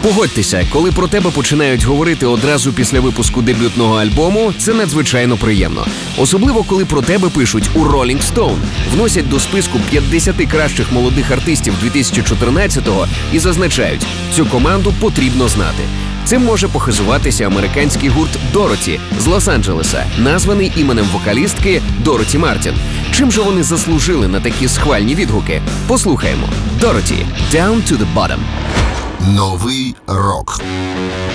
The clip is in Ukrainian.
Погодьтеся, коли про тебе починають говорити одразу після випуску дебютного альбому, це надзвичайно приємно. Особливо, коли про тебе пишуть у Rolling Stone, вносять до списку 50 кращих молодих артистів 2014-го і зазначають, цю команду потрібно знати. Цим може похизуватися американський гурт Дороті з Лос-Анджелеса, названий іменем вокалістки Дороті Мартін. Чим же вони заслужили на такі схвальні відгуки? Послухаємо. Дороті, Down to the Bottom. Новий рок.